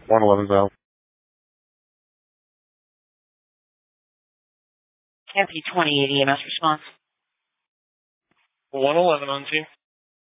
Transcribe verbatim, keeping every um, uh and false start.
one eleven's out. M P twenty-eight E M S response. one eleven on scene.